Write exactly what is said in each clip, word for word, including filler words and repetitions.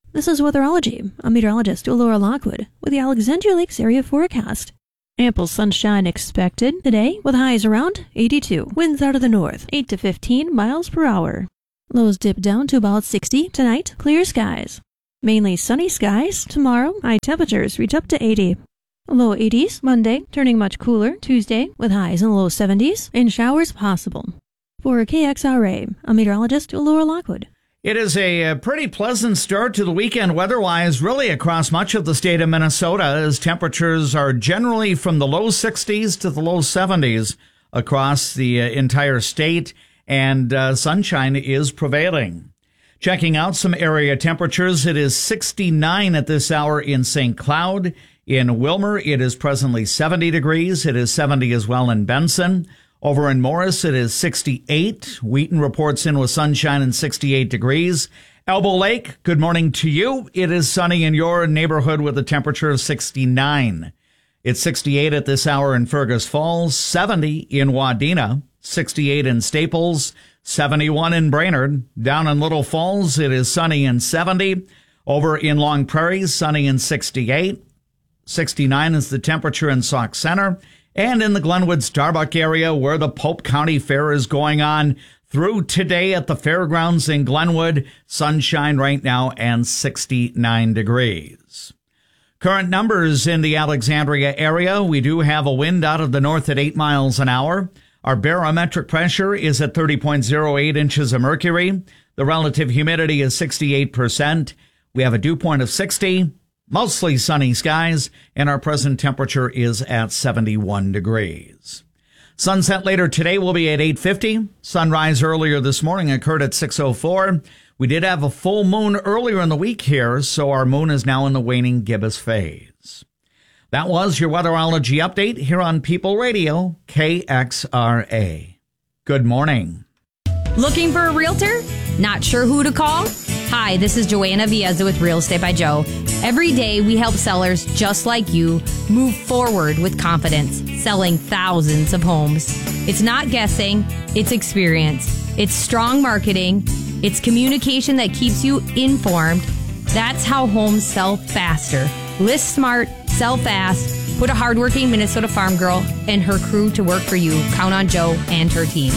This is Weatherology. I'm meteorologist Laura Lockwood with the Alexandria Lakes area forecast. Ample sunshine expected today with highs around eighty-two. Winds out of the north, eight to fifteen miles per hour. Lows dip down to about sixty tonight. Clear skies. Mainly sunny skies tomorrow. High temperatures reach up to eighty. Low eighties Monday, turning much cooler Tuesday with highs in the low seventies and showers possible. For K X R A, I'm meteorologist Laura Lockwood. It is a pretty pleasant start to the weekend weather-wise, really across much of the state of Minnesota, as temperatures are generally from the low sixties to the low seventies across the entire state, and uh, sunshine is prevailing. Checking out some area temperatures, it is sixty-nine at this hour in Saint Cloud. In Wilmer, it is presently seventy degrees. It is seventy as well in Benson. Over in Morris, it is sixty-eight. Wheaton reports in with sunshine and sixty-eight degrees. Elbow Lake, good morning to you. It is sunny in your neighborhood with a temperature of sixty-nine. It's sixty-eight at this hour in Fergus Falls, seventy in Wadena, sixty-eight in Staples, seventy-one in Brainerd. Down in Little Falls, it is sunny and seventy. Over in Long Prairie, sunny and sixty-eight. sixty-nine is the temperature in Sauk Center. And in the Glenwood Starbuck area, where the Pope County Fair is going on through today at the fairgrounds in Glenwood, sunshine right now and sixty-nine degrees. Current numbers in the Alexandria area, we do have a wind out of the north at eight miles an hour. Our barometric pressure is at thirty point oh eight inches of mercury. The relative humidity is sixty-eight percent. We have a dew point of sixty. Mostly sunny skies, and our present temperature is at seventy-one degrees. Sunset later today will be at eight fifty. Sunrise earlier this morning occurred at six oh four. We did have a full moon earlier in the week here, so our moon is now in the waning gibbous phase. That was your weatherology update here on People Radio, K X R A. Good morning. Looking for a realtor? Not sure who to call? Hi, this is Joanna Viezza with Real Estate by Joe. Every day we help sellers just like you move forward with confidence, selling thousands of homes. It's not guessing, it's experience. It's strong marketing. It's communication that keeps you informed. That's how homes sell faster. List smart, sell fast. Put a hardworking Minnesota farm girl and her crew to work for you. Count on Joe and her team.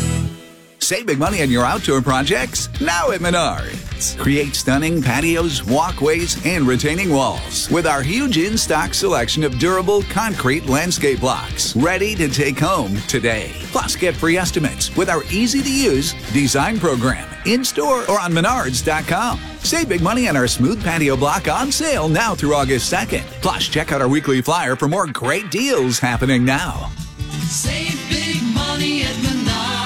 Save big money on your outdoor projects now at Menards. Create stunning patios, walkways, and retaining walls with our huge in-stock selection of durable concrete landscape blocks ready to take home today. Plus, get free estimates with our easy-to-use design program in-store or on menards dot com. Save big money on our smooth patio block on sale now through August second. Plus, check out our weekly flyer for more great deals happening now. Save big money at Menards.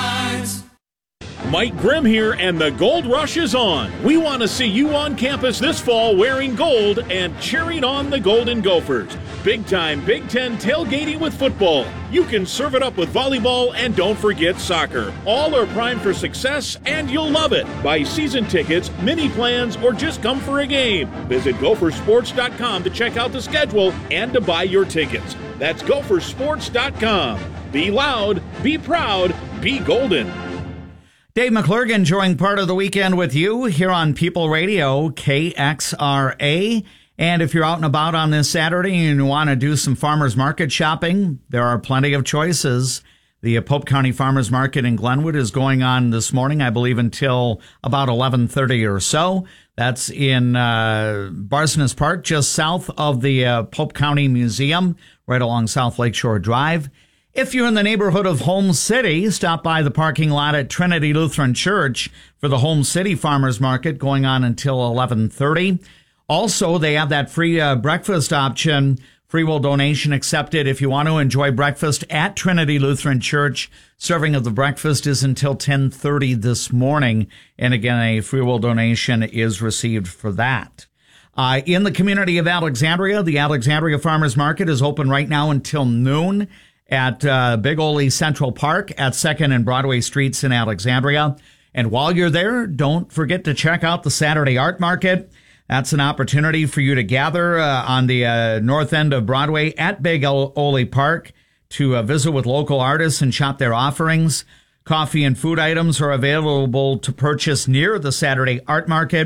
Mike Grimm here, and the Gold Rush is on. We want to see you on campus this fall wearing gold and cheering on the Golden Gophers. Big time Big Ten tailgating with football. You can serve it up with volleyball, and don't forget soccer. All are primed for success, and you'll love it. Buy season tickets, mini plans, or just come for a game. Visit gopher sports dot com to check out the schedule and to buy your tickets. That's gopher sports dot com. Be loud, be proud, be golden. Dave McClurg enjoying part of the weekend with you here on People Radio, K X R A. And if you're out and about on this Saturday and you want to do some farmers market shopping, there are plenty of choices. The Pope County Farmers Market in Glenwood is going on this morning, I believe, until about eleven thirty or so. That's in uh, Barsness Park, just south of the uh, Pope County Museum, right along South Lakeshore Drive. If you're in the neighborhood of Holmes City, stop by the parking lot at Trinity Lutheran Church for the Holmes City Farmers Market going on until eleven thirty. Also, they have that free uh, breakfast option, free will donation accepted if you want to enjoy breakfast at Trinity Lutheran Church. Serving of the breakfast is until ten thirty this morning. And again, a free will donation is received for that. Uh, in the community of Alexandria, the Alexandria Farmers Market is open right now until noon at uh, Big Ole Central Park at second and Broadway Streets in Alexandria. And while you're there, don't forget to check out the Saturday Art Market. That's an opportunity for you to gather uh, on the uh, north end of Broadway at Big Ole Park to uh, visit with local artists and shop their offerings. Coffee and food items are available to purchase near the Saturday Art Market.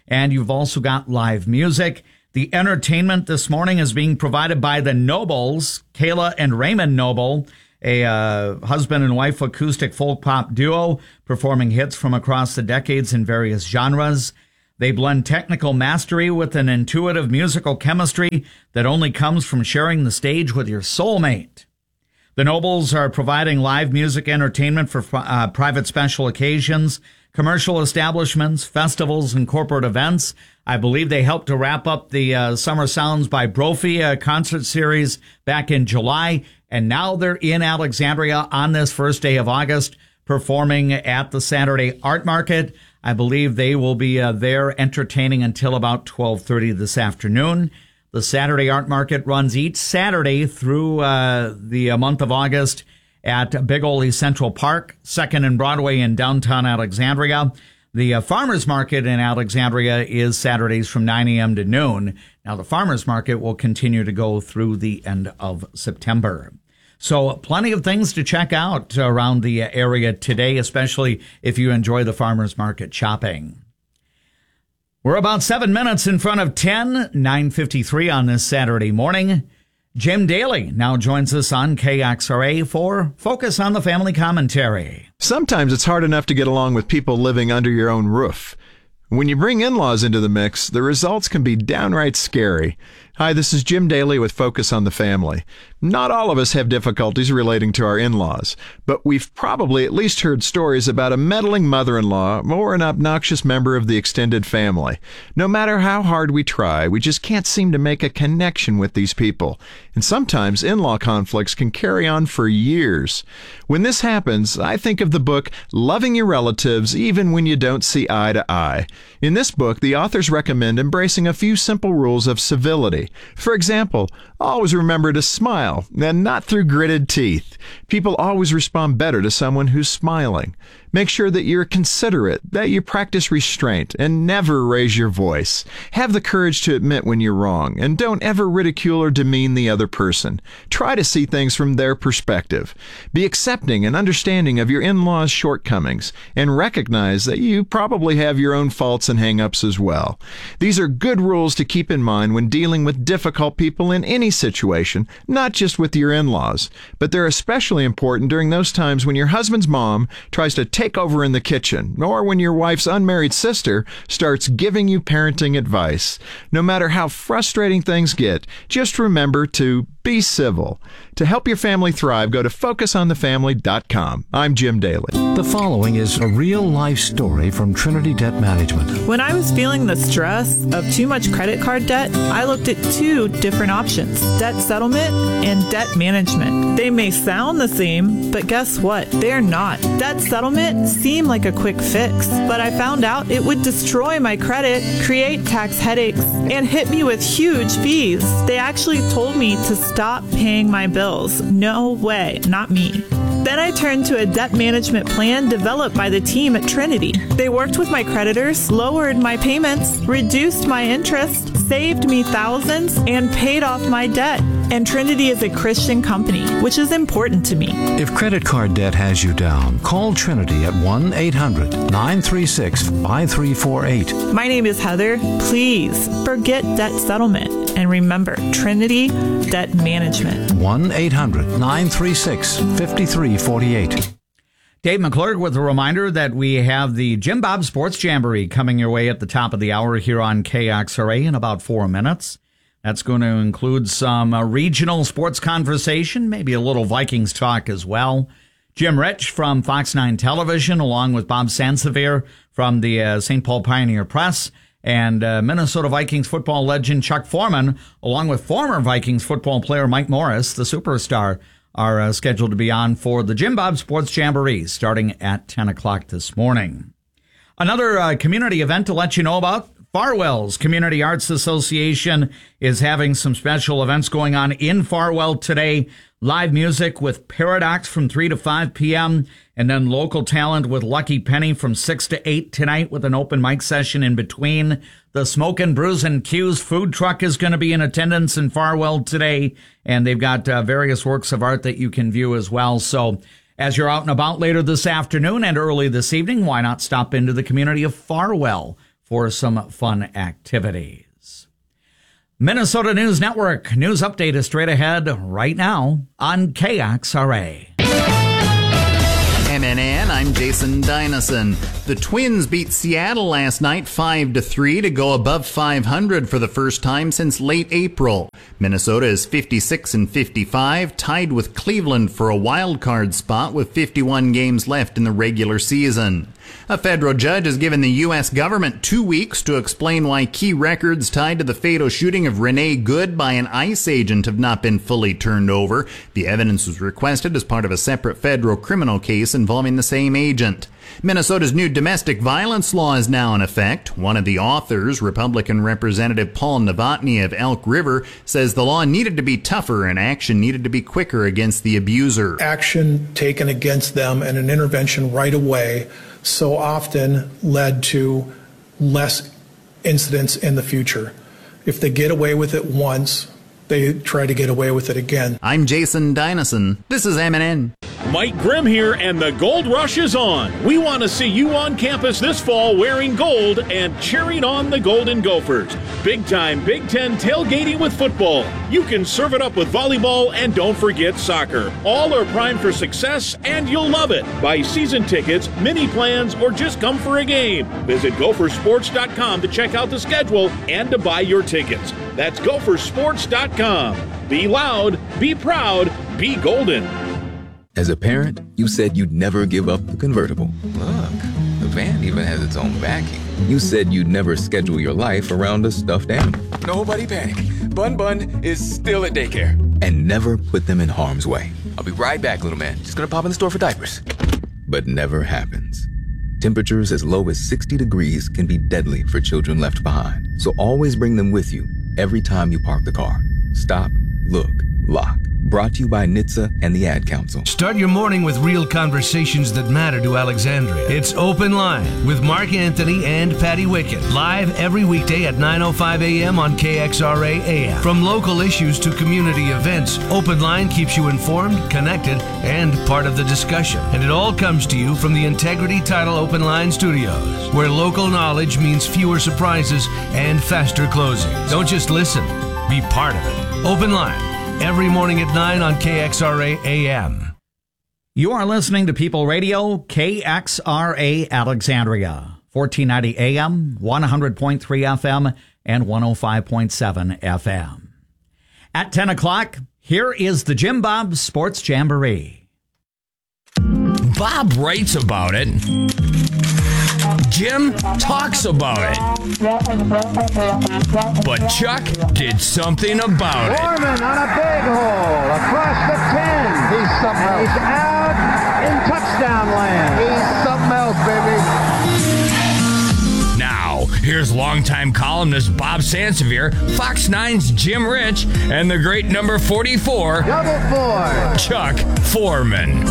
And you've also got live music. The entertainment this morning is being provided by the Nobles, Kayla and Raymond Noble, a uh, husband and wife acoustic folk pop duo performing hits from across the decades in various genres. They blend technical mastery with an intuitive musical chemistry that only comes from sharing the stage with your soulmate. The Nobles are providing live music entertainment for uh, private special occasions, commercial establishments, festivals, and corporate events. I believe they helped to wrap up the uh, Summer Sounds by Brophy uh, concert series back in July, and now they're in Alexandria on this first day of August, performing at the Saturday Art Market. I believe they will be uh, there entertaining until about twelve thirty this afternoon. The Saturday Art Market runs each Saturday through uh, the uh, month of August at Big Ole Central Park, second and Broadway in downtown Alexandria. The uh, Farmers Market in Alexandria is Saturdays from nine a.m. to noon. Now, the Farmers Market will continue to go through the end of September. So plenty of things to check out around the area today, especially if you enjoy the Farmers Market shopping. We're about seven minutes in front of ten, nine fifty-three on this Saturday morning. Jim Daly now joins us on K X R A for Focus on the Family Commentary. Sometimes it's hard enough to get along with people living under your own roof. When you bring in-laws into the mix, the results can be downright scary. Hi, this is Jim Daly with Focus on the Family. Not all of us have difficulties relating to our in-laws, but we've probably at least heard stories about a meddling mother-in-law or an obnoxious member of the extended family. No matter how hard we try, we just can't seem to make a connection with these people. And sometimes in-law conflicts can carry on for years. When this happens, I think of the book Loving Your Relatives Even When You Don't See Eye to Eye. In this book, the authors recommend embracing a few simple rules of civility. For example, always remember to smile, and not through gritted teeth. People always respond better to someone who's smiling. Make sure that you're considerate, that you practice restraint, and never raise your voice. Have the courage to admit when you're wrong, and don't ever ridicule or demean the other person. Try to see things from their perspective. Be accepting and understanding of your in-laws' shortcomings, and recognize that you probably have your own faults and hang-ups as well. These are good rules to keep in mind when dealing with difficult people in any situation, not just with your in-laws. But they're especially important during those times when your husband's mom tries to take over in the kitchen, or when your wife's unmarried sister starts giving you parenting advice. No matter how frustrating things get, just remember to be civil. To help your family thrive, go to focus on the family dot com. I'm Jim Daly. The following is a real-life story from Trinity Debt Management. When I was feeling the stress of too much credit card debt, I looked at two different options, debt settlement and debt management. They may sound the same, but guess what? They're not. Debt settlement seemed like a quick fix, but I found out it would destroy my credit, create tax headaches, and hit me with huge fees. They actually told me to stop paying my bills. No way, not me. Then I turned to a debt management plan developed by the team at Trinity. They worked with my creditors, lowered my payments, reduced my interest, saved me thousands, and paid off my debt. And Trinity is a Christian company, which is important to me. If credit card debt has you down, call Trinity at one eight hundred nine three six five three four eight. My name is Heather. Please forget debt settlement. And remember, Trinity Debt Management. one eight hundred nine three six five three four eight. Dave McClurg with a reminder that we have the Jim Bob Sports Jamboree coming your way at the top of the hour here on K X R A in about four minutes. That's going to include some uh, regional sports conversation, maybe a little Vikings talk as well. Jim Rich from Fox nine Television, along with Bob Sansevier from the uh, Saint Paul Pioneer Press, and uh, Minnesota Vikings football legend Chuck Foreman, along with former Vikings football player Mike Morris, the superstar, are uh, scheduled to be on for the Jim Bob Sports Jamboree starting at ten o'clock this morning. Another uh, community event to let you know about. Farwell's Community Arts Association is having some special events going on in Farwell today. Live music with Paradox from three to five p.m. and then local talent with Lucky Penny from six to eight tonight with an open mic session in between. The Smokin' Brews and Q's food truck is going to be in attendance in Farwell today, and they've got uh, various works of art that you can view as well. So as you're out and about later this afternoon and early this evening, why not stop into the community of Farwell for some fun activities. Minnesota News Network news update is straight ahead right now on K X R A. M N N, I'm Jason Dynasson. The Twins beat Seattle last night five to three to go above five hundred for the first time since late April. Minnesota is fifty-six and fifty-five, tied with Cleveland for a wild card spot with fifty-one games left in the regular season. A federal judge has given the U S government two weeks to explain why key records tied to the fatal shooting of Renee Good by an ICE agent have not been fully turned over. The evidence was requested as part of a separate federal criminal case involving the same agent. Minnesota's new domestic violence law is now in effect. One of the authors, Republican Representative Paul Novotny of Elk River, says the law needed to be tougher and action needed to be quicker against the abuser. Action taken against them and an intervention right away so often led to less incidents in the future. If they get away with it once, they try to get away with it again. I'm Jason Dynasson. This is M N N. Mike Grimm here, and the Gold Rush is on. We want to see you on campus this fall wearing gold and cheering on the Golden Gophers. Big time Big Ten tailgating with football. You can serve it up with volleyball, and don't forget soccer. All are primed for success, and you'll love it. Buy season tickets, mini plans, or just come for a game. Visit Gopher Sports dot com to check out the schedule and to buy your tickets. That's Gopher Sports dot com. Be loud, be proud, be golden. As a parent, you said you'd never give up the convertible. Look, the van even has its own backing. You said you'd never schedule your life around a stuffed animal. Nobody panic. Bun Bun is still at daycare. And never put them in harm's way. I'll be right back, little man. Just gonna pop in the store for diapers. But never happens. Temperatures as low as sixty degrees can be deadly for children left behind. So always bring them with you every time you park the car. Stop, look, lock. Brought to you by N H T S A and the Ad Council. Start your morning with real conversations that matter to Alexandria. It's Open Line with Mark Anthony and Patty Wickett. Live every weekday at nine oh five a.m. on K X R A A M. From local issues to community events, Open Line keeps you informed, connected, and part of the discussion. And it all comes to you from the Integrity Title Open Line Studios, where local knowledge means fewer surprises and faster closing. Don't just listen, be part of it. Open Line. Every morning at nine on K X R A A M. You are listening to People Radio, K X R A Alexandria, fourteen ninety A M, one hundred point three F M, and one oh five point seven F M. At ten o'clock, here is the Jim Bob Sports Jamboree. Bob writes about it. Jim talks about it. But Chuck did something about it. Foreman on a big hole across the ten. He's something else. He's out in touchdown land. He's something else, baby. Now, here's longtime columnist Bob Sansevier, Fox nine's Jim Rich, and the great number forty-four, Double four, Chuck Foreman.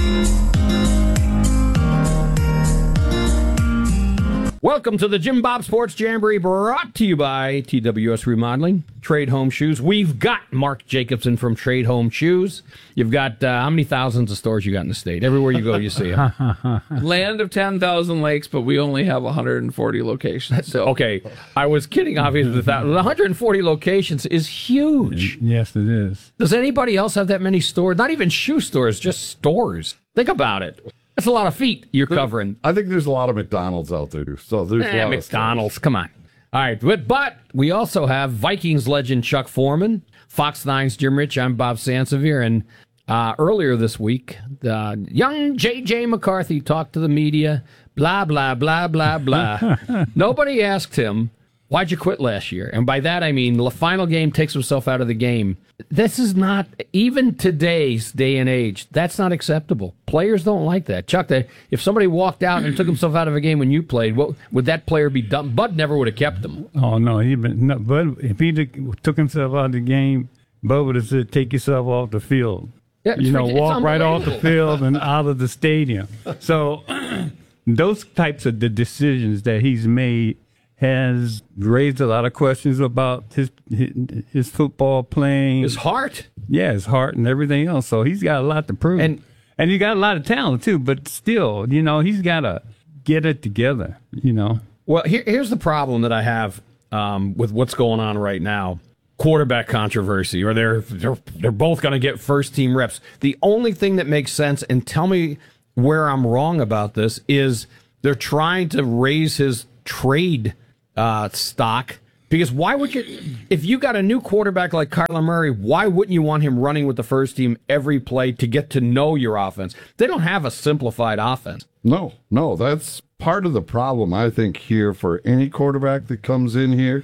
Welcome to the Jim Bob Sports Jamboree, brought to you by T W S Remodeling, Trade Home Shoes. We've got Mark Jacobson from Trade Home Shoes. You've got, uh, how many thousands of stores you got in the state? Everywhere you go, you see them. Land of ten thousand lakes, but we only have one hundred forty locations. So. Okay, I was kidding, obviously. one hundred forty locations is huge. Yes, it is. Does anybody else have that many stores? Not even shoe stores, just stores. Think about it. That's a lot of feet you're covering. I think there's a lot of McDonald's out there. So there's eh, a lot McDonald's, come on. All right, but, but we also have Vikings legend Chuck Foreman, Fox nine's Jim Rich. I'm Bob Sansevier, and uh, earlier this week, uh, young J J McCarthy talked to the media, blah, blah, blah, blah, blah. Nobody asked him, why'd you quit last year? And by that, I mean, the final game takes himself out of the game. This is not, even today's day and age, that's not acceptable. Players don't like that. Chuck, if somebody walked out and took himself out of a game when you played, what, would that player be done? Bud never would have kept him. Oh, no. He been, no Bud, if he took himself out of the game, Bud would have said, take yourself off the field. Yeah, you know, walk right off the field and out of the stadium. So those types of the decisions that he's made has raised a lot of questions about his, his his football playing. His heart. Yeah, his heart and everything else. So he's got a lot to prove. And and he got a lot of talent, too. But still, you know, he's got to get it together, you know. Well, here, here's the problem that I have um, with what's going on right now. Quarterback controversy, or they're they're, they're both going to get first team reps. The only thing that makes sense, and tell me where I'm wrong about this, is they're trying to raise his trade uh, stock. Because why would you, if you got a new quarterback like Kyler Murray, why wouldn't you want him running with the first team every play to get to know your offense? They don't have a simplified offense. No, no, that's part of the problem, I think, here for any quarterback that comes in here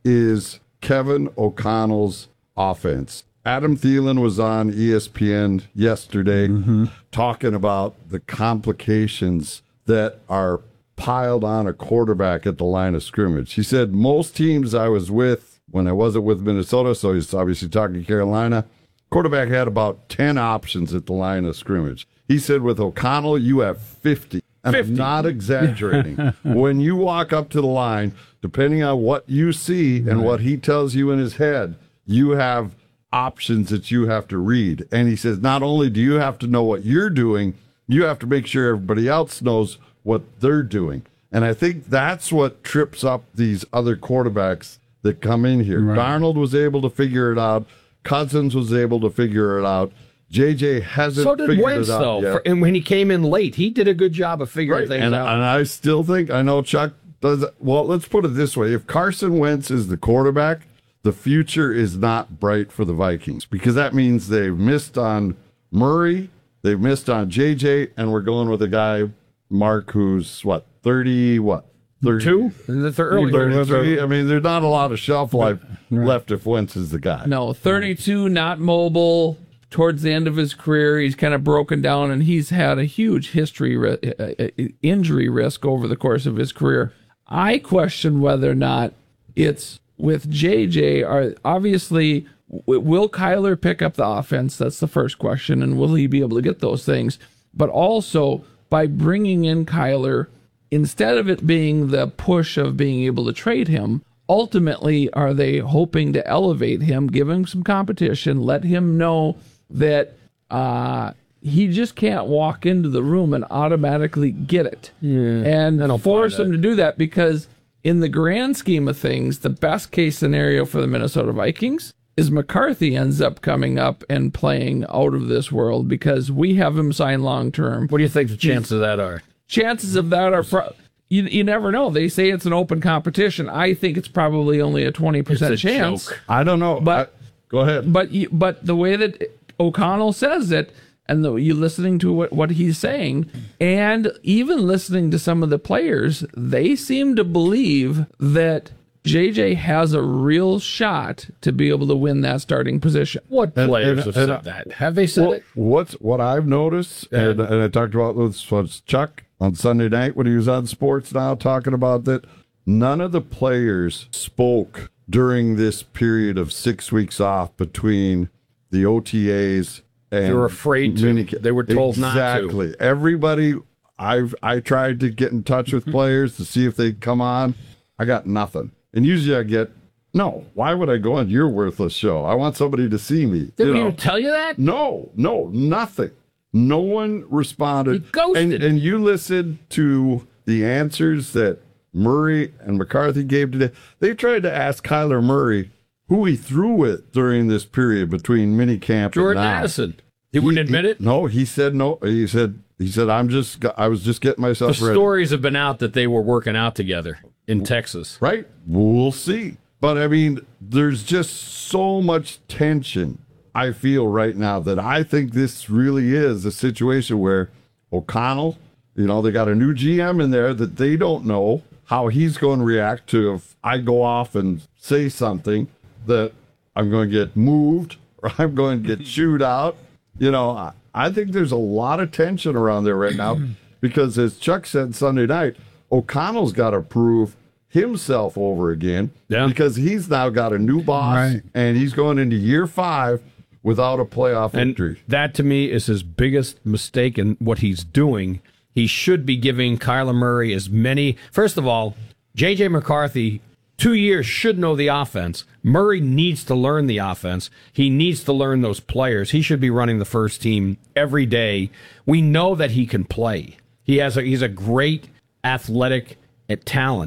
is Kevin O'Connell's offense. Adam Thielen was on E S P N yesterday mm-hmm. talking about the complications that are piled on a quarterback at the line of scrimmage. He said most teams I was with when I wasn't with Minnesota, so he's obviously talking Carolina, quarterback had about ten options at the line of scrimmage. He said with O'Connell, you have fifty. And I'm not exaggerating. When you walk up to the line, depending on what you see and right. what he tells you in his head, you have options that you have to read. And he says, not only do you have to know what you're doing, you have to make sure everybody else knows what they're doing. And I think that's what trips up these other quarterbacks that come in here. Right. Darnold was able to figure it out. Cousins was able to figure it out. J J hasn't so did figured Wentz, it out though. yet. For, and when he came in late, he did a good job of figuring right. things and, out. And I still think, I know Chuck does, well, let's put it this way. If Carson Wentz is the quarterback, the future is not bright for the Vikings because that means they've missed on Murray, they've missed on J J, and we're going with a guy, Mark, who's, what, thirty, what? thirty-two? They're early. thirty-three. I mean, there's not a lot of shelf life right. left if Wentz is the guy. No, thirty-two, not mobile. Towards the end of his career, he's kind of broken down, and he's had a huge history uh, injury risk over the course of his career. I question whether or not it's with J J. Are obviously, will Kyler pick up the offense? That's the first question, and will he be able to get those things? But also, by bringing in Kyler, instead of it being the push of being able to trade him, ultimately, are they hoping to elevate him, give him some competition, let him know that uh, he just can't walk into the room and automatically get it. Yeah, and force him to do that because in the grand scheme of things, the best case scenario for the Minnesota Vikings is McCarthy ends up coming up and playing out of this world because we have him signed long-term. What do you think the chances of that are? Chances of that are... Pro- You, you never know. They say it's an open competition. I think it's probably only a twenty percent It's a chance. joke. I don't know. But I, go ahead. But you, but the way that O'Connell says it, and the, you listening to what, what he's saying, and even listening to some of the players, they seem to believe that J J has a real shot to be able to win that starting position. What And- players and- have and- said that? Have they said well, it? What's what I've noticed, and, and I talked about this was Chuck on Sunday night when he was on Sports Now talking about that. None of the players spoke during this period of six weeks off between the O T As and They were afraid to. mini- They were told not to. exactly. Everybody, I've I tried to get in touch with players to see if they'd come on. I got nothing, and usually I get no. Why would I go on your worthless show? I want somebody to see me. Did you we know? even tell you that? No, no, nothing. No one responded. He ghosted. And, and you listened to the answers that Murray and McCarthy gave today. They tried to ask Kyler Murray who he threw with during this period between minicamp Jordan and now. Addison. He, wouldn't admit it? No, he said no. He said he said I'm just I was just getting myself The ready. stories have been out that they were working out together in Texas. Right. We'll see. But I mean, there's just so much tension, I feel right now, that I think this really is a situation where O'Connell, you know, they got a new G M in there that they don't know how he's going to react to if I go off and say something that I'm going to get moved or I'm going to get chewed out. You know, I, I think there's a lot of tension around there right now because, as Chuck said Sunday night, O'Connell's got to prove himself over again yeah. because he's now got a new boss Right. and he's going into year five without a playoff And victory. that, to me, is his biggest mistake in what he's doing. He should be giving Kyler Murray as many. First of all, J J McCarthy, two years, should know the offense. Murray needs to learn the offense. He needs to learn those players. He should be running the first team every day. We know that he can play. He has a, he's a great athletic talent.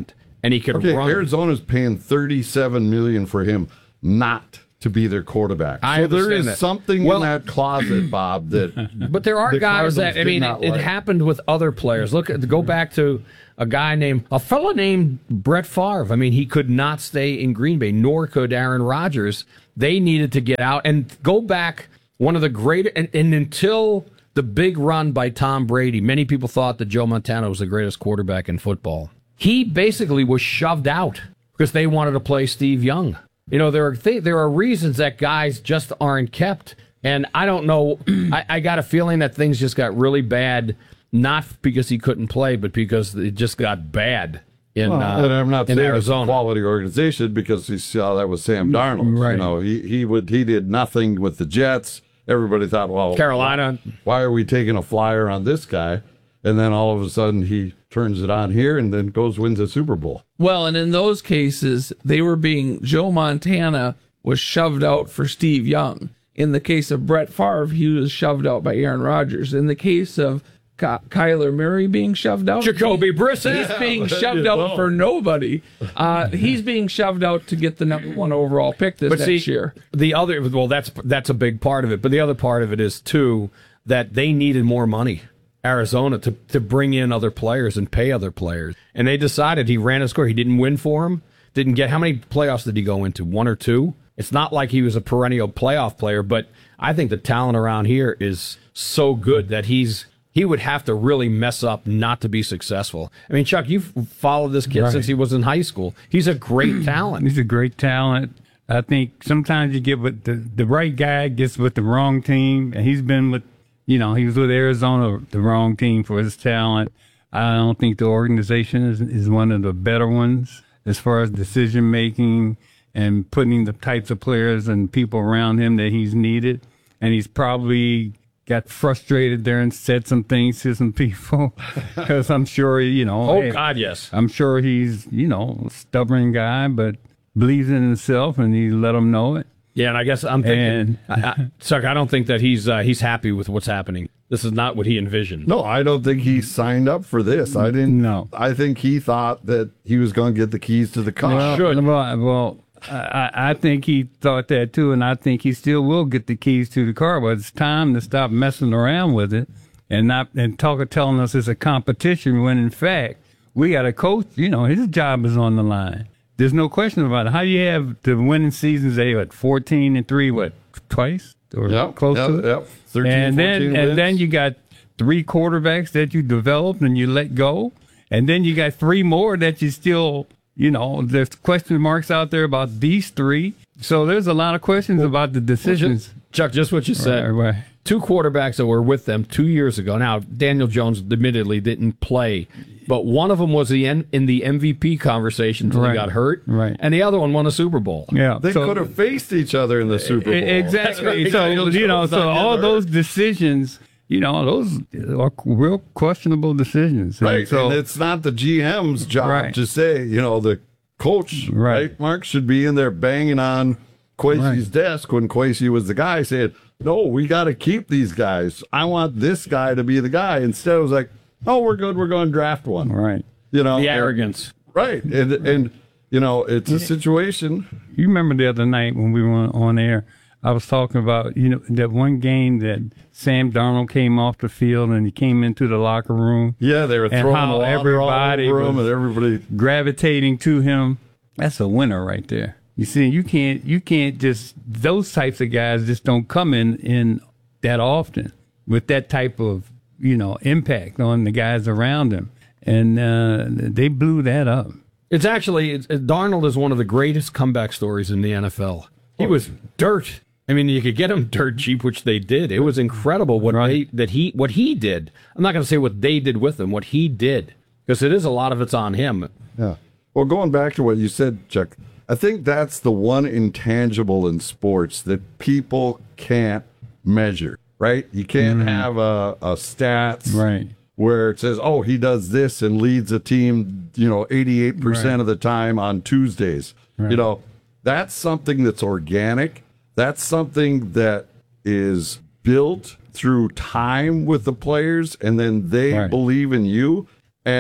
and he could okay, run. Arizona's paying thirty-seven million dollars for him not to be their quarterback. I so there understand is that. something Well- in that closet, Bob, that But there are the guys that Cardinals I did mean, not it, it like. happened with other players. Look at go back to a guy named a fellow named Brett Favre. I mean, he could not stay in Green Bay, nor could Aaron Rodgers. They needed to get out and go back. One of the great and, and until the big run by Tom Brady, many people thought that Joe Montana was the greatest quarterback in football. He basically was shoved out because they wanted to play Steve Young. You know, there are th- there are reasons that guys just aren't kept. And I don't know. I, I got a feeling that things just got really bad, not because he couldn't play, but because it just got bad in, Well, uh, and I'm not in saying Arizona. it's a quality organization because you saw that was Sam Darnold. Right. You know, he he would he did nothing with the Jets. Everybody thought, well, Carolina. why are we taking a flyer on this guy? And then all of a sudden he turns it on here and then goes wins a Super Bowl. Well, and in those cases, they were being Joe Montana was shoved out for Steve Young. In the case of Brett Favre, he was shoved out by Aaron Rodgers. In the case of Ky- Kyler Murray being shoved out, Jacoby Brissett. he's being Yeah, shoved you out know. for nobody. Uh, he's being shoved out to get the number one overall pick this But see, next year. the other well, that's that's a big part of it. But the other part of it is too that they needed more money. Arizona to, to bring in other players and pay other players. And they decided he ran a score. He didn't win for him. Didn't get how many playoffs did he go into? One or two? It's not like he was a perennial playoff player, but I think the talent around here is so good that he's he would have to really mess up not to be successful. I mean, Chuck, you've followed this kid Right. since he was in high school. He's a great talent. He's a great talent. I think sometimes you get with the, the right guy gets with the wrong team, and he's been with, you know, he was with Arizona, the wrong team for his talent. I don't think the organization is, is one of the better ones as far as decision making and putting the types of players and people around him that he's needed. And he's probably got frustrated there and said some things to some people because I'm sure, you know. Oh, hey, God, yes. I'm sure he's, you know, a stubborn guy, but believes in himself and he let them know it. Yeah, and I guess I'm thinking, And- I, I, Chuck, I don't think that he's uh, he's happy with what's happening. This is not what he envisioned. No, I don't think he signed up for this. I didn't. No. I think he thought that he was going to get the keys to the car. Well, well, well I, I think he thought that too, and I think he still will get the keys to the car. But it's time to stop messing around with it and not and talk telling us it's a competition when in fact we got a coach. You know, his job is on the line. There's no question about it. How do you have the winning seasons? They what fourteen and three? What twice or Yep, close yep, to it? yep. thirteen, and then fourteen and wins. then you got three quarterbacks that you developed and you let go, and then you got three more that you still, you know, there's question marks out there about these three. So there's a lot of questions about the decisions. Chuck, just what you said. Right, right. Two quarterbacks that were with them two years ago. Now, Daniel Jones admittedly didn't play, but one of them was the in, in the M V P conversation until Right, he got hurt, right. and the other one won a Super Bowl. Yeah, They so- could have faced each other in the Super Bowl. E- Exactly. That's right. So Daniel you know, Jones so not all getting those hurt. decisions, you know, those are real questionable decisions. And Right. So and it's not the G M's job Right. to say, you know, the coach, Right. right, Mark, should be in there banging on Kwesi's Right. desk when Kwesi was the guy saying, no, we got to keep these guys. I want this guy to be the guy. Instead, it was like, oh, we're good. We're going to draft one. right. You know, The and- arrogance. right. And, and, you know, it's a situation. You remember the other night when we were on air, I was talking about, you know, that one game that Sam Darnold came off the field and he came into the locker room. Yeah, they were and throwing how water everybody all over him was and everybody. gravitating to him. That's a winner right there. You see, you can't, you can't just, those types of guys just don't come in, in that often with that type of, you know, impact on the guys around him. And uh, they blew that up. It's actually it's, Darnold is one of the greatest comeback stories in the N F L. He was dirt. I mean, you could get him dirt cheap, which they did. It was incredible what Right. they that he what he did. I'm not going to say what they did with him, what he did, because it is a lot of it's on him. Yeah. Well, going back to what you said, Chuck, I think that's the one intangible in sports that people can't measure, right? You can't Mhm. have a, a stats Right. where it says, oh, he does this and leads a team, you know, eighty-eight percent Right. of the time on Tuesdays. Right. You know, that's something that's organic. That's something that is built through time with the players, and then they Right. believe in you. And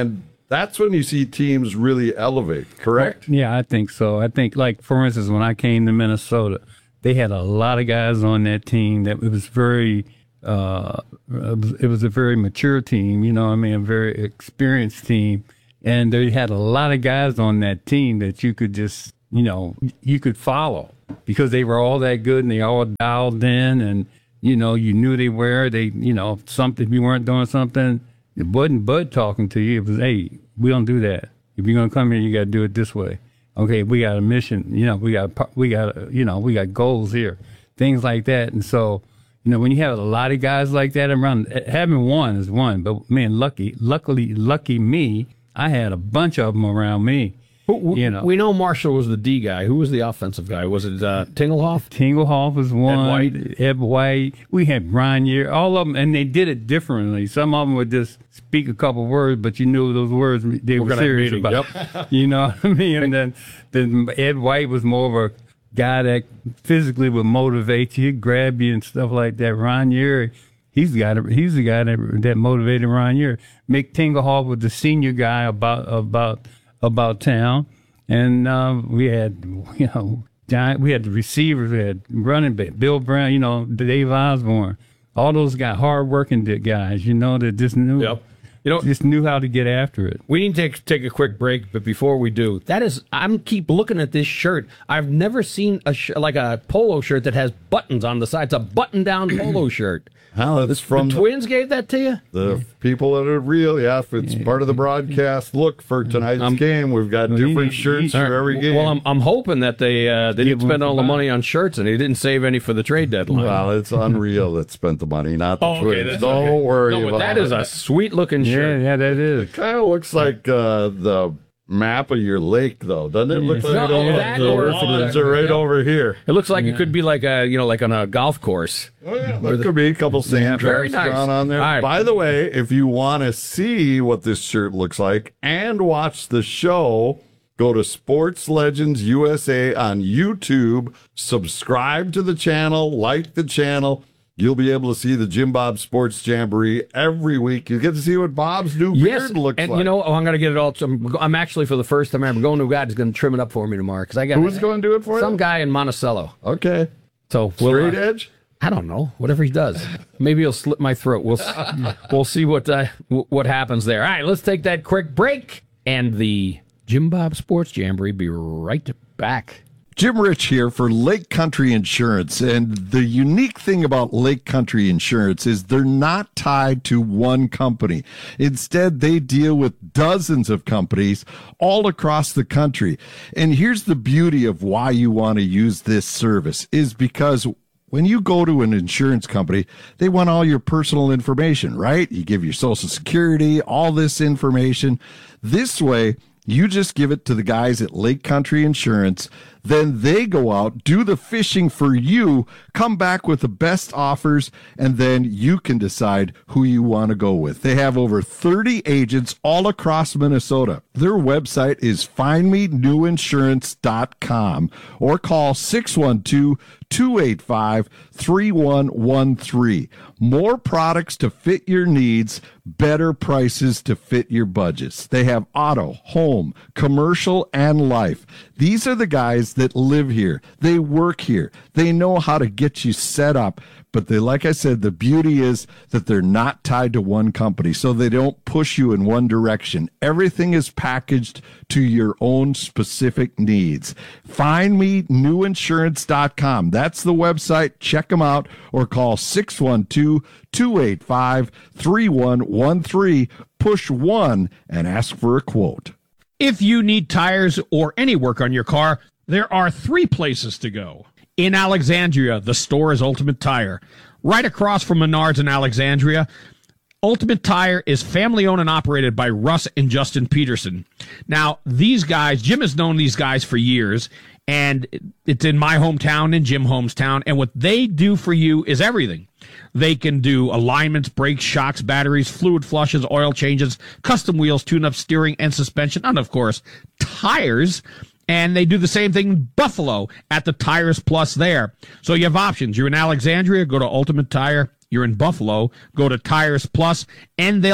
that's when you see teams really elevate, correct? Yeah, I think so. I think, like, for instance, when I came to Minnesota, they had a lot of guys on that team that it was very, uh, it was a very mature team, you know what I mean, a very experienced team. And they had a lot of guys on that team that you could just, you know, you could follow because they were all that good and they all dialed in and, you know, you knew they were. They, you know, something, if you weren't doing something, it wasn't Bud talking to you. It was, hey, we don't do that. If you're going to come here, you got to do it this way. Okay, we got a mission. You know, we got, we got, you know, we got goals here, things like that. And so, you know, when you have a lot of guys like that around, having one is one. But, man, lucky, luckily, lucky me, I had a bunch of them around me. Who, you know, we know Marshall was the D guy. Who was the offensive guy? Was it uh, Tingelhoff? Tingelhoff was one. Ed White. Ed White. We had Brian Year. All of them, and they did it differently. Some of them would just speak a couple words, but you knew those words they We're were serious meeting. about. Yep. You know what I mean? And then, then Ed White was more of a guy that physically would motivate you, grab you, and stuff like that. Ron Year, he's the guy. That, he's the guy that that motivated Ron Year. Mick Tingelhoff was the senior guy about about about town. And uh, we had, you know, giant, we had the receivers, we had running back, Bill Brown, you know, Dave Osborne, all those guys, hard-working guys, you know, that just knew, Yep. You know, just knew how to get after it. We need to take, take a quick break, but before we do, that is, I'm keep looking at this shirt. I've never seen a sh- like a polo shirt that has buttons on the side. It's a button-down polo shirt. Well, it's the, from the Twins gave that to you? The people that are real, yeah. If it's part of the broadcast, look for tonight's um, game. We've got different shirts for every game. Well, I'm I'm hoping that they uh, they didn't spend all the money on shirts and they didn't save any for the trade deadline. Well, it's Unreal that spent the money, not the oh, okay, Twins. Don't okay. worry no, about that is it. a sweet looking shirt. Yeah, yeah, that is. It kind of looks like uh, the map of your lake, though, doesn't it? Look like No, it over, that the, or- it's right Yep. over here. It looks like it could be like a you know like on a golf course. Oh, yeah, there could be a couple sand Very traps nice. drawn on there. All right. By the way, if you want to see what this shirt looks like and watch the show, go to Sports Legends U S A on YouTube, subscribe to the channel, like the channel. You'll be able to see the Jim Bob Sports Jamboree every week. You get to see what Bob's new Yes, beard looks and like. you know, oh, I'm going to get it all. So I'm, I'm actually for the first time ever going to a guy that's going to trim it up for me tomorrow because I got Who's going to do it for some you? guy in Monticello. Okay. So we'll, Straight uh, edge? I don't know. Whatever he does, maybe he'll slit my throat. We'll s- we'll see what uh, w- what happens there. All right, let's take that quick break, and the Jim Bob Sports Jamboree be right back. Jim Rich here for Lake Country Insurance. And the unique thing about Lake Country Insurance is they're not tied to one company. Instead, they deal with dozens of companies all across the country. And here's the beauty of why you want to use this service is because when you go to an insurance company, they want all your personal information, right? You give your social security, all this information. This way, you just give it to the guys at Lake Country Insurance. Then they go out, do the fishing for you, come back with the best offers, and then you can decide who you want to go with. They have over thirty agents all across Minnesota. Their website is find me new insurance dot com or call six one two, two eight five, three one one three. More products to fit your needs, better prices to fit your budgets. They have auto, home, commercial, and life. These are the guys that live here. They work here. They know how to get you set up. But they, like I said, the beauty is that they're not tied to one company, so they don't push you in one direction. Everything is packaged to your own specific needs. find me new insurance dot com. That's the website. Check them out or call six one two, two eight five, three one one three. Push one and ask for a quote. If you need tires or any work on your car, there are three places to go. In Alexandria, the store is Ultimate Tire. Right across from Menards in Alexandria, Ultimate Tire is family-owned and operated by Russ and Justin Peterson. Now, these guys, Jim has known these guys for years, and it's in my hometown, in Jim Holmes' town, and what they do for you is everything. They can do alignments, brakes, shocks, batteries, fluid flushes, oil changes, custom wheels, tune-up, steering, and suspension, and, of course, tires. And they do the same thing in Buffalo at the Tires Plus there. So you have options. You're in Alexandria, go to Ultimate Tire. You're in Buffalo, go to Tires Plus, and they'll do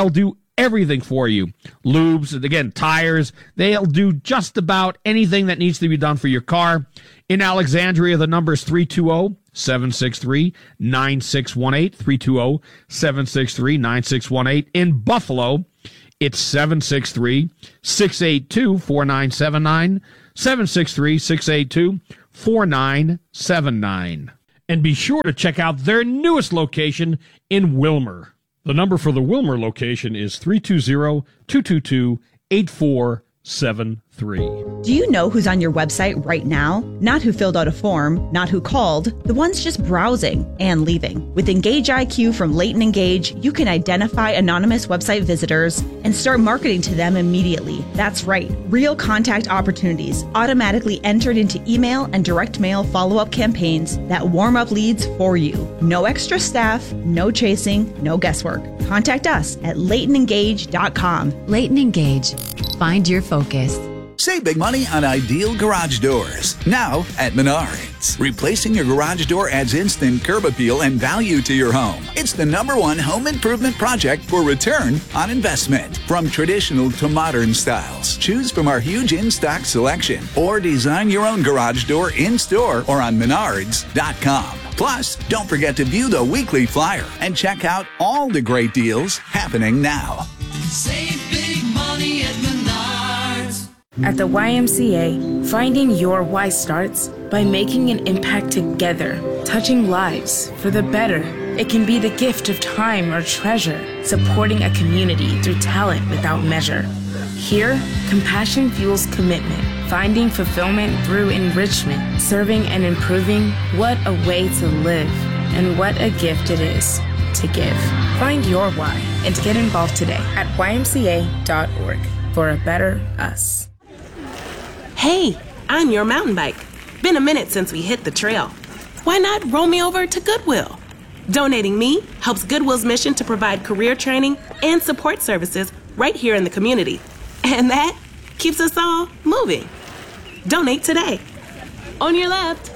everything for you. Lubes, and again, tires. They'll do just about anything that needs to be done for your car. In Alexandria, the number is three two zero, seven six three, nine six one eight, three two zero, seven six three, nine six one eight. In Buffalo, it's seven six three, six eight two, four nine seven nine, seven six three, six eight two, four nine seven nine. And be sure to check out their newest location in Wilmer. The number for the Wilmer location is three two zero, two two two, eight four seven three. Do you know who's on your website right now? Not who filled out a form, not who called, the ones just browsing and leaving. With Engage I Q from Leighton Engage, you can identify anonymous website visitors and start marketing to them immediately. That's right, real contact opportunities automatically entered into email and direct mail follow-up campaigns that warm up leads for you. No extra staff, no chasing, no guesswork. Contact us at leighton engage dot com. Leighton Engage. Find your focus. Save big money on Ideal Garage Doors. Now at Menards. Replacing your garage door adds instant curb appeal and value to your home. It's the number one home improvement project for return on investment. From traditional to modern styles, choose from our huge in-stock selection or design your own garage door in-store or on menards dot com. Plus, don't forget to view the weekly flyer and check out all the great deals happening now. Save big money at Menards. At the Y M C A, finding your why starts by making an impact together, touching lives for the better. It can be the gift of time or treasure, supporting a community through talent without measure. Here, compassion fuels commitment, finding fulfillment through enrichment, serving and improving. What a way to live, and what a gift it is to give. Find your why and get involved today at Y M C A dot org for a better us. Hey, I'm your mountain bike. Been a minute since we hit the trail. Why not roll me over to Goodwill? Donating me helps Goodwill's mission to provide career training and support services right here in the community. And that keeps us all moving. Donate today. On your left.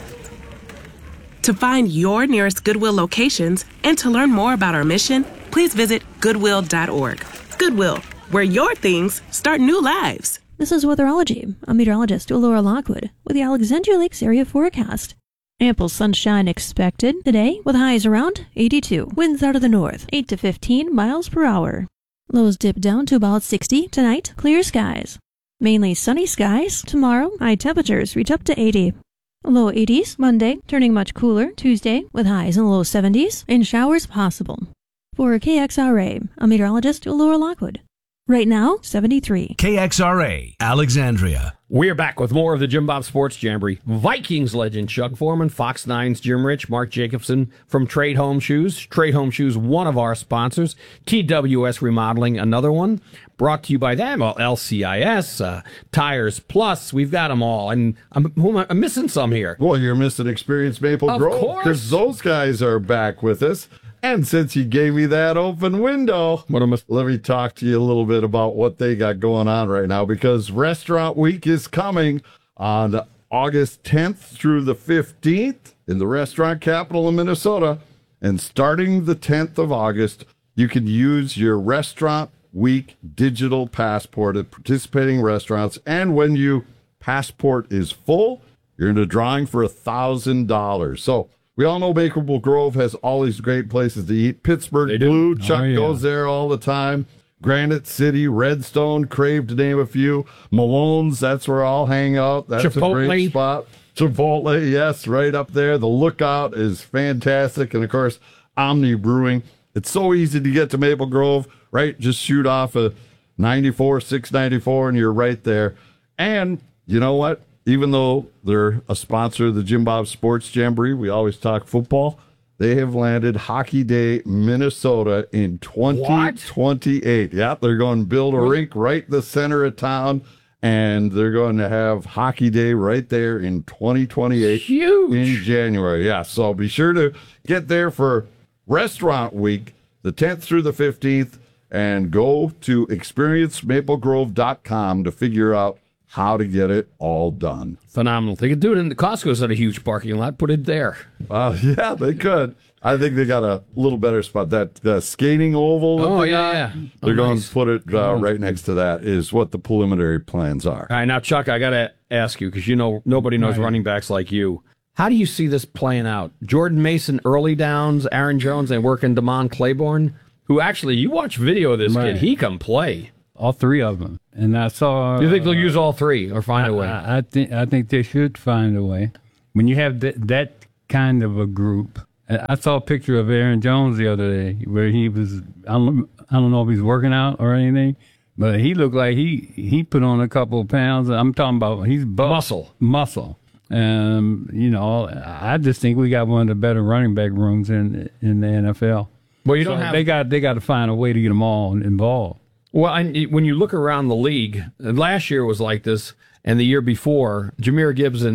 To find your nearest Goodwill locations and to learn more about our mission, please visit goodwill dot org. Goodwill, where your things start new lives. This is Weatherology. I'm meteorologist Laura Lockwood with the Alexandria Lakes area forecast. Ample sunshine expected today with highs around eighty-two. Winds out of the north, eight to fifteen miles per hour. Lows dip down to about sixty. Tonight, clear skies. Mainly sunny skies. Tomorrow, high temperatures reach up to eighty. Low eighties Monday, turning much cooler Tuesday with highs in the low seventies and showers possible. For K X R A, I'm meteorologist Laura Lockwood. Right now, seventy-three. K X R A, Alexandria. We're back with more of the Jim Bob Sports Jamboree. Vikings legend Chuck Foreman, Fox nine's Jim Rich, Mark Jacobson from Trade Home Shoes. Trade Home Shoes, one of our sponsors. T W S Remodeling, another one. Brought to you by them, well, L C I S, uh, Tires Plus. We've got them all. And I'm, who am I, I'm missing some here. Well, you're missing Experience Maple Of Grove. course. Because those guys are back with us. And since you gave me that open window, what am I, let me talk to you a little bit about what they got going on right now, because Restaurant Week is coming on August tenth through the fifteenth in the restaurant capital of Minnesota. And starting the tenth of August, you can use your Restaurant Week digital passport at participating restaurants. And when your passport is full, you're in a drawing for one thousand dollars. So we all know Maple Grove has all these great places to eat. Pittsburgh Blue, Chuck Oh, yeah. goes there all the time. Granite City, Redstone, Crave, to name a few. Malone's, that's where I'll hang out. That's a Chipotle. great spot. Chipotle, yes, right up there. The Lookout is fantastic. And, of course, Omni Brewing. It's so easy to get to Maple Grove, right? Just shoot off a ninety-four, six ninety-four, and you're right there. And you know what? Even though they're a sponsor of the Jim Bob Sports Jamboree, we always talk football. They have landed Hockey Day Minnesota in twenty twenty-eight. Yeah, they're going to build a rink right in the center of town, and they're going to have Hockey Day right there in twenty twenty-eight. Huge. In January. Yeah, so be sure to get there for Restaurant Week, the tenth through the fifteenth, and go to experience maple grove dot com to figure out how to get it all done. Phenomenal. They could do it in the Costco's at a huge parking lot. Put it there. Uh, yeah, they could. I think they got a little better spot. That the skating oval. that Oh, they yeah, got, yeah. They're Oh, going nice. to put it uh, right next to that. Is what the preliminary plans are. All right, now, Chuck, I got to ask you, because you know nobody knows Right. running backs like you. How do you see this playing out? Jordan Mason, early downs, Aaron Jones, and working Damon Claiborne, who actually, you watch video of this Right. kid, he can play. All three of them. And I saw. Do you think they'll use all three or find I, a way? I, I think I think they should find a way. When you have that, that kind of a group. I I saw a picture of Aaron Jones the other day where he was. I don't, I don't know if he's working out or anything, but he looked like he he put on a couple of pounds. I'm talking about he's buff, Muscle. muscle. Um, you know, I just think we got one of the better running back rooms in in the N F L. Well, you don't So have- They got they got to find a way to get them all involved. Well, and when you look around the league, last year was like this, and the year before, Jahmyr Gibbs and